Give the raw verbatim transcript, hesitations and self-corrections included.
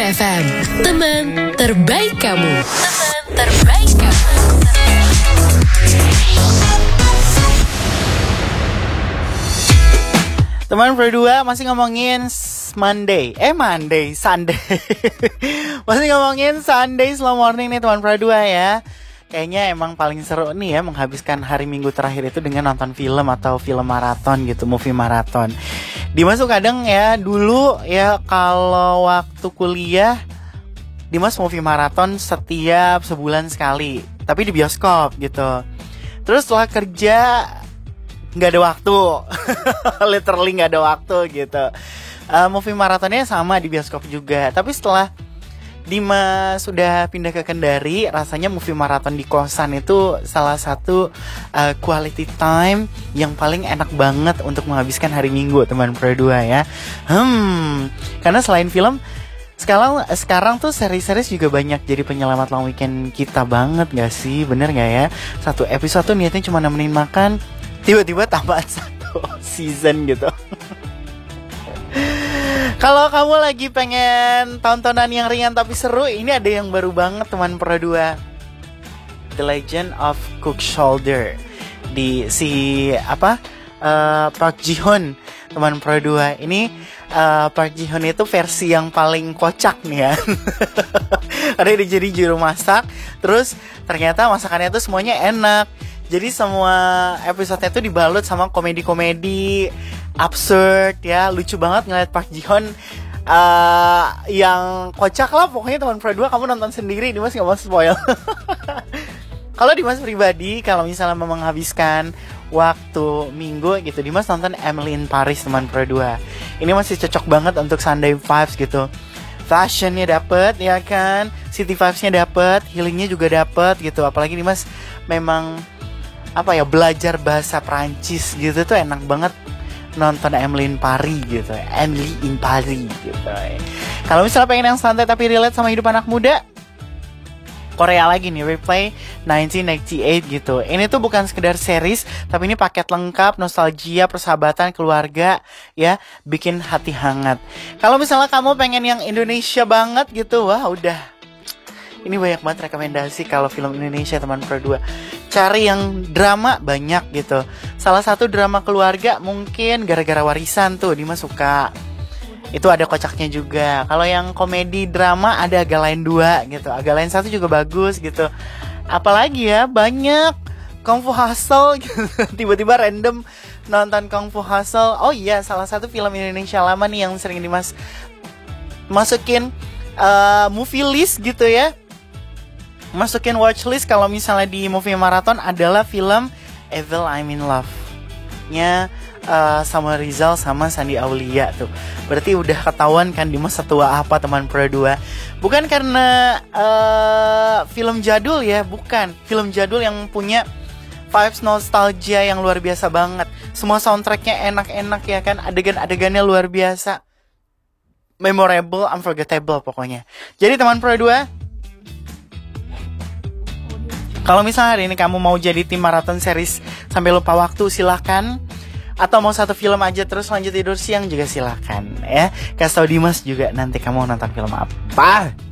F M, teman terbaik kamu. Teman terbaik kamu. Teman berdua masih ngomongin Monday, eh Monday, Sunday. Masih ngomongin Sunday slow morning nih teman berdua ya. Kayaknya emang paling seru nih ya menghabiskan hari Minggu terakhir itu dengan nonton film atau film maraton gitu, movie maraton. Dimas tuh kadang ya dulu ya kalau waktu kuliah Dimas movie maraton setiap sebulan sekali, tapi di bioskop gitu. Terus setelah kerja nggak ada waktu, literally nggak ada waktu gitu. Uh, movie maratonnya sama di bioskop juga. Tapi setelah Dimas sudah pindah ke Kendari, rasanya movie maraton di kosan itu salah satu uh, quality time yang paling enak banget untuk menghabiskan hari Minggu teman berdua ya. Hmm, karena selain film, sekarang sekarang tuh seri-seri juga banyak jadi penyelamat long weekend kita banget gak sih? Bener gak ya? Satu episode tuh niatnya cuma nemenin makan, tiba-tiba tambahan satu season gitu. Kalau kamu lagi pengen tontonan yang ringan tapi seru, ini ada yang baru banget teman berdua, The Legend of Cook Shoulder di si apa uh, Park Ji Hoon teman berdua. Ini uh, Park Ji Hoon itu versi yang paling kocak nih ya. Karena dia jadi juru masak, terus ternyata masakannya tuh semuanya enak. Jadi semua episode-nya tuh dibalut sama komedi-komedi absurd ya, lucu banget ngeliat Park Ji Hoon uh, yang kocak lah pokoknya teman berdua. Kamu nonton sendiri, Dimas gak mau spoil. Kalau Dimas pribadi, kalau misalnya mau menghabiskan waktu Minggu gitu, Dimas nonton Emily in Paris teman berdua. Ini masih cocok banget untuk Sunday vibes gitu. Fashionnya dapet ya kan, city vibesnya dapet, healingnya juga dapet gitu. Apalagi Dimas memang apa ya, belajar bahasa Prancis gitu tuh enak banget nonton Emily in Paris gitu. Emily in Paris gitu. Kalau misalnya pengen yang santai tapi relate sama hidup anak muda, Korea lagi nih, Replay nineteen ninety-eight gitu. Ini tuh bukan sekedar series, tapi ini paket lengkap, nostalgia, persahabatan, keluarga ya, bikin hati hangat. Kalau misalnya kamu pengen yang Indonesia banget gitu, wah udah, ini banyak banget rekomendasi kalau film Indonesia teman berdua. Cari yang drama banyak gitu. Salah satu drama keluarga mungkin Gara-gara Warisan tuh Dimas suka. Itu ada kocaknya juga. Kalau yang komedi drama ada Agalain dua gitu. Agalain satu juga bagus gitu. Apalagi ya, banyak. Kung Fu Hustle gitu. Tiba-tiba random nonton Kung Fu Hustle. Oh iya, salah satu film Indonesia lama nih yang sering Dimas masukin uh, movie list gitu ya, masukin watchlist kalau misalnya di movie maraton adalah film Evil I'm in Love nya uh, Samuel Rizal sama Sandi Aulia tuh. Berarti udah ketahuan kan Dimas setua apa teman berdua. Bukan karena uh, film jadul ya, bukan. Film jadul yang punya vibes nostalgia yang luar biasa banget. Semua soundtracknya enak-enak ya kan, adegan-adegannya luar biasa, memorable, unforgettable pokoknya. Jadi teman berdua, kalau misalnya hari ini kamu mau jadi tim maraton series sampai lupa waktu, silakan. Atau mau satu film aja terus lanjut tidur siang juga silakan ya. Kasih tau Dimas juga nanti kamu nonton film apa.